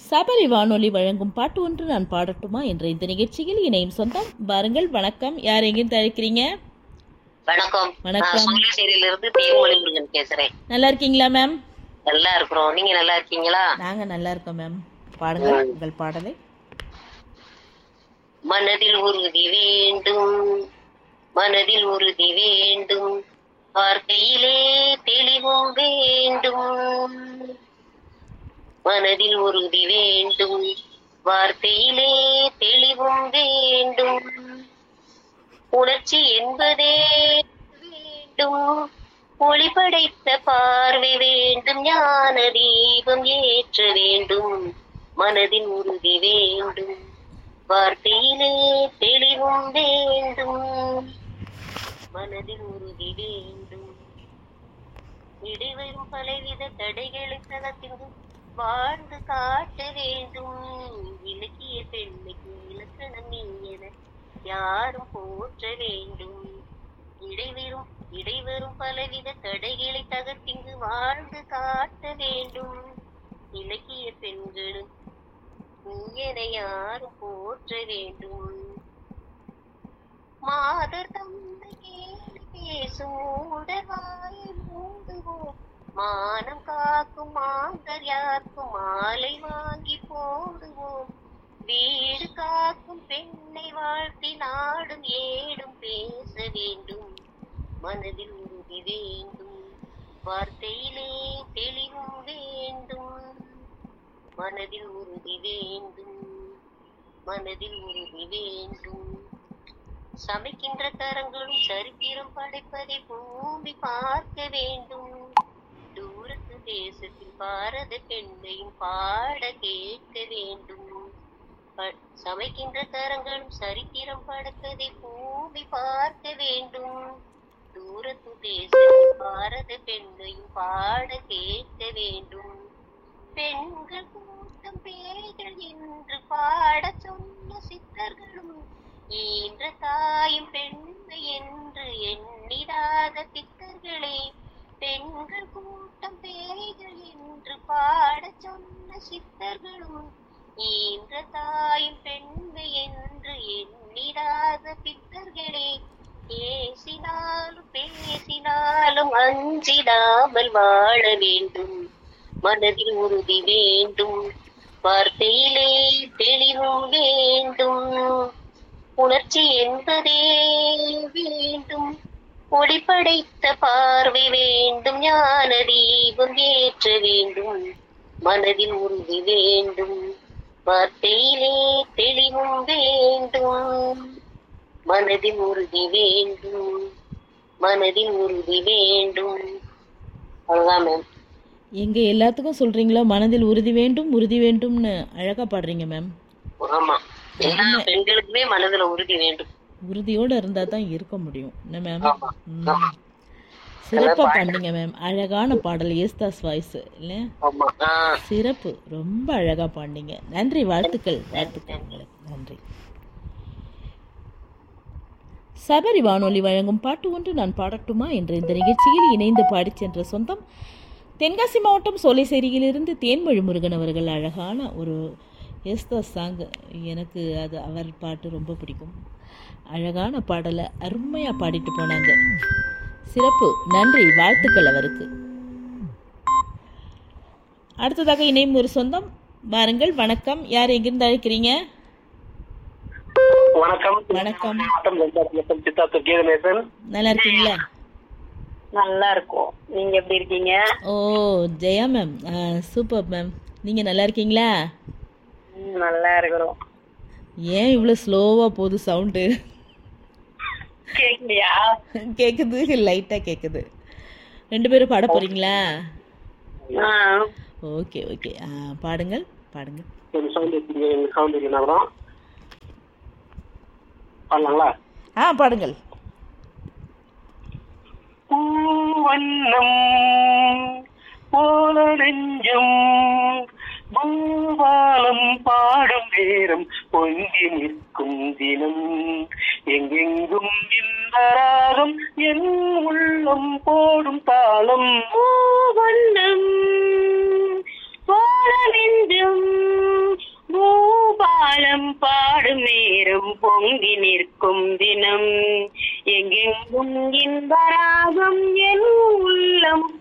சபரி வானொலி வழங்கும் பாட்டு ஒன்று நான் பாடட்டுமா என்ற இந்த நிகழ்ச்சியில் இணையும் சொந்தம். வாருங்கள். வணக்கம். யார் எங்கிருந்து அழைக்கிறீங்க? வணக்கம். வணக்கம். சோழசேரியிலிருந்து தேன்மொழி முருகன் பேசுறேன். நல்லா இருக்கீங்களா மேம்? நல்லா இருக்கிறோம். நீங்க நல்லா இருக்கீங்களா? நாங்க நல்லா இருக்கோம் மேம். பாடுங்க உங்கள் பாடலை. மனதில் உறுதி வேண்டும், மனதில் உறுதி வேண்டும், வார்த்தையிலே தெளிவும் வேண்டும். மனதில் உறுதி வேண்டும், வார்த்தையிலே தெளிவும் வேண்டும். உணர்ச்சி என்பதே வேண்டும், ஒளி படைத்த பார்வை வேண்டும், ஞான தீபம் ஏற்ற வேண்டும். மனதில் உறுதி வேண்டும், வார்த்தையிலே தெளிவும் வேண்டும். மனதில் உறுதி வேண்டும். இடைவரும் பலவித தடைகளை தளர்த்திந்து வாழ்ந்து காட்ட வேண்டும். இலக்கிய பெண்மைக்கு இலக்கணம் நீ என யாரும் போற்ற வேண்டும். இடைவரும் பலவித தடைகளை தகர்த்திங்கு வாழ்ந்து காட்ட வேண்டும். இலக்கிய பெண்களும் நீ என யாரும் போற்ற வேண்டும். மாதர் தந்தை கேலி பேசும் உடற்வாயை மூடுவோம். மானம் காக்கும் மாந்தர் யாருக்கும் மாலை வாங்கி போடுவோம். வீடு காக்கும் பெண்ணை வாழ்த்தி நாடும் ஏடும் பேச வேண்டும். மனதில் உறுதி வேண்டும், வார்த்தையிலே தெளிவும் வேண்டும். மனதில் உறுதி வேண்டும், மனதில் உறுதி வேண்டும். சமைக்கின்ற கரங்களும் சரித்திரம் படைப்பதை பூமி பார்க்க வேண்டும். தூரத்து தேசத்தில் பாரத பெண்ணையும் பாட கேட்க வேண்டும். சமைக்கின்ற கரங்களும் சரித்திரம் படைப்பதை பூமி பார்க்க வேண்டும். தூரத்து தேசத்தில் பாரத பெண்ணையும் பாட கேட்க வேண்டும். பெண்கள் கூட்டம் பேய்கள் என்று பாட சொன்ன சித்தர்களும் ஈன்ற தாயும் பெண்மை என்று எண்ணிடாத பித்தர்களே. பெண்கள் கூட்டம் பேய்கள் என்று பாட சொன்ன சித்தர்களும் ஈன்ற தாயும் பெண்மை என்று எண்ணிடாத பித்தர்களே. ஏசினாலும் பேசினாலும் அஞ்சிடாமல் வாழ வேண்டும். மனதில் உறுதி வேண்டும், வார்த்தையிலே தெளிவும் வேண்டும். உணர்ச்சி என்பதே வேண்டும், ஒளி படைத்த பார்வை வேண்டும், ஞான தீபம் ஏற்ற வேண்டும். மனதில் உறுதி வேண்டும், வார்த்தையிலே தெளிவும் வேண்டும். மனதில் உறுதி வேண்டும், மனதில் உறுதி வேண்டும். அவ்வளவுதான் மேம். எங்க எல்லாத்துக்கும் சொல்றீங்களா மனதில் உறுதி வேண்டும் உறுதி வேண்டும்னு? அழகா பாடுறீங்க மேம். ஆமா, எல்லா பெண்களுக்குமே மனதுல உறுதி வேண்டும். உறுதியோட இருந்தா தான் இருக்க முடியும். என்ன மேம்? சிறப்பா பண்ணீங்க மேம். அழகான பாடல். ஏஸ்தாஸ் வாய்ஸ் இல்ல? சிறப்பு. ரொம்ப அழகா பாடினீங்க. நன்றி. வாழ்த்துக்கள். வாழ்த்துக்கள் உங்களுக்கு. நன்றி. சபரி வானொலி வழங்கும் பாட்டு ஒன்று நான் பாடட்டுமா என்ற இந்த நிகழ்ச்சியில் இணைந்து பாடிச் சென்ற சொந்தம் தென்காசி மாவட்டம் சோலைசேரியிலிருந்து தேன்மொழி முருகன் அவர்கள். அழகான ஒரு ஏஸ்தாஸ் சாங். எனக்கு அது அவர் பாட்டு ரொம்ப பிடிக்கும். அழகான பாடலை அருமையாக பாடிட்டு போனாங்க. சிறப்பு. நன்றி. வாழ்த்துக்கள் அவருக்கு. அடுத்ததாக இணையும் ஒரு சொந்தம். வாருங்கள். வணக்கம். யார் எங்கிருந்து அழைக்கிறீங்க? வணக்கம். வணக்கம். நல்லா இருக்கீங்களா? நல்லா இருக்கும். நீங்க எப்படி இருக்கீங்க? ஓ, ஜெயா மேம். Super ma'am. நீங்க நல்லா இருக்கீங்களா? நல்லா இருக்கிறோம். ஏன் இவ்வளவு ஸ்லோவா போகுது சவுண்டு? கேக்கலையா? கேக்குது, லைட்டா கேக்குது. ரெண்டு பேரும் பாட போறீங்களா? Okay okay. பாடுங்கள் பாடுங்க. பாடுங்கள். வண்ணம் போல நெஞ்சம் பூபாலம் பாடும் நேரம் பொங்கி நிற்கும் தினம் எங்கெங்கும் இந்த ராகம் என் உள்ளம் போடும் தாளம். வண்ணம் போல நெஞ்சம் பாடும் நேரம் பொங்கி நிற்கும் தினம் எங்கெங்கும் இன்பராகம் என் உள்ளம்